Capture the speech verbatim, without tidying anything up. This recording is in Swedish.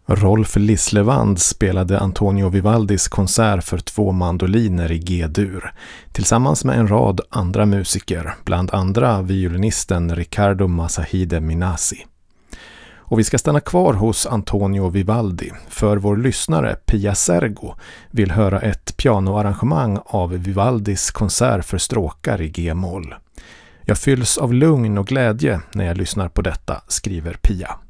Rolf Lislevand spelade Antonio Vivaldis konsert för två mandoliner i G-dur tillsammans med en rad andra musiker, bland andra violinisten Riccardo Masahide Minasi. Och vi ska stanna kvar hos Antonio Vivaldi, för vår lyssnare Pia Sergo vill höra ett pianoarrangemang av Vivaldis konsert för stråkar i G-moll. Jag fylls av lugn och glädje när jag lyssnar på detta, skriver Pia.